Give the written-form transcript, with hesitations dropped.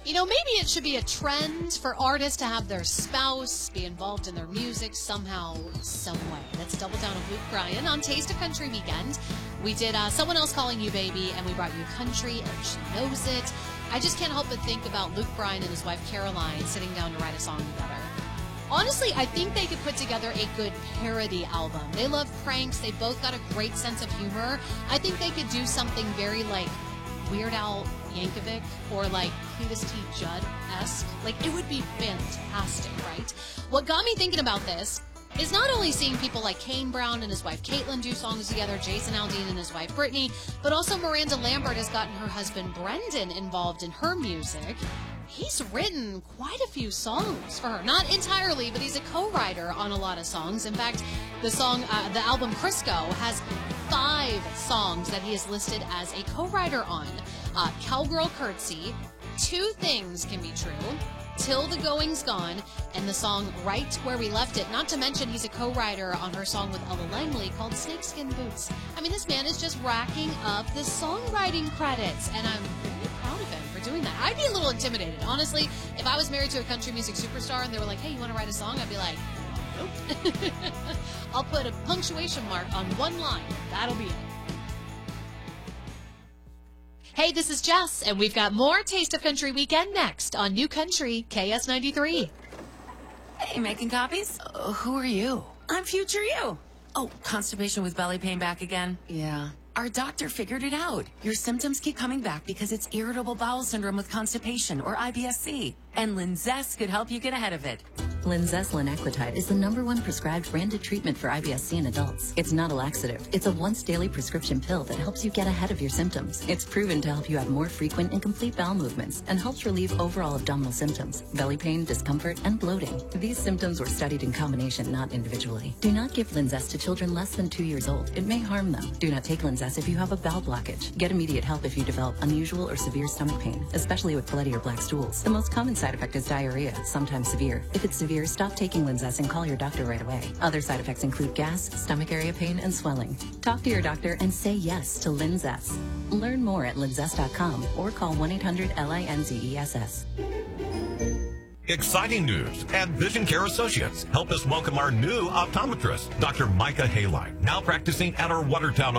Maybe it should be a trend for artists to have their spouse be involved in their music somehow, some way. Let's double down on Luke Bryan on Taste of Country Weekend. We did Someone Else Calling You Baby, and we brought you country, and she knows it. I just can't help but think about Luke Bryan and his wife Caroline sitting down to write a song together. Honestly, I think they could put together a good parody album. They love pranks. They both got a great sense of humor. I think they could do something very like Weird Al Yankovic or like Cletus T. Judd-esque. It would be fantastic, right? What got me thinking about this is not only seeing people like Kane Brown and his wife Caitlin do songs together, Jason Aldean and his wife Brittany, but also Miranda Lambert has gotten her husband Brendan involved in her music. He's written quite a few songs for her. Not entirely, but he's a co-writer on a lot of songs. In fact, the album Crisco has 5 songs that he is listed as a co-writer on. Cowgirl Curtsy, Two Things Can Be True, Till the Going's Gone, and the song Right Where We Left It. Not to mention he's a co-writer on her song with Ella Langley called Snakeskin Boots. I mean, this man is just racking up the songwriting credits, and I'm really proud of him for doing that. I'd be a little intimidated. Honestly, if I was married to a country music superstar and they were like, hey, you want to write a song? I'd be like, nope. I'll put a punctuation mark on one line. That'll be it. Hey, this is Jess, and we've got more Taste of Country Weekend next on New Country KS93. Hey, making copies? Who are you? I'm future you. Oh, constipation with belly pain back again? Yeah. Our doctor figured it out. Your symptoms keep coming back because it's irritable bowel syndrome with constipation, or IBS-C. And Linzess could help you get ahead of it. Linzess linaclotide is the #1 prescribed branded treatment for IBS-C in adults. It's not a laxative. It's a once-daily prescription pill that helps you get ahead of your symptoms. It's proven to help you have more frequent and complete bowel movements and helps relieve overall abdominal symptoms, belly pain, discomfort, and bloating. These symptoms were studied in combination, not individually. Do not give Linzess to children less than 2 years old. It may harm them. Do not take Linzess if you have a bowel blockage. Get immediate help if you develop unusual or severe stomach pain, especially with bloody or black stools. The most common side effect is diarrhea, sometimes severe. If it's severe, stop taking Linzess and call your doctor right away. Other side effects include gas, stomach area pain, and swelling. Talk to your doctor and say yes to Linzess. Learn more at linzess.com or call 1-800-LINZESS. Exciting news at Vision Care Associates. Help us welcome our new optometrist, Dr. Micah Haline, now practicing at our Watertown